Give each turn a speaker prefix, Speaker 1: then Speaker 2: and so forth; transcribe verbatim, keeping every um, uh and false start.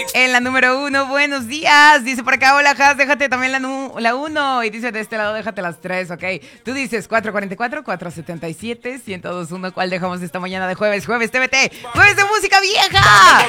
Speaker 1: En la número uno, buenos días. Dice por acá, hola, Has, déjate también la, nu- la uno. Y dice de este lado, déjate las tres, ok. Tú dices cuatro cuatro cuatro, cuatro siete siete, uno cero dos uno. ¿Cuál dejamos esta mañana de jueves? Jueves T V T, jueves de música vieja.